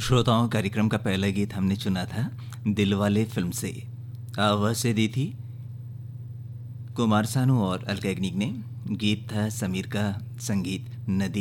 श्रोताओं, कार्यक्रम का पहला गीत हमने चुना था दिलवाले फिल्म से। आवाज से दी थी कुमार सानू और अलका याग्निक ने। गीत था समीर का, संगीत नदी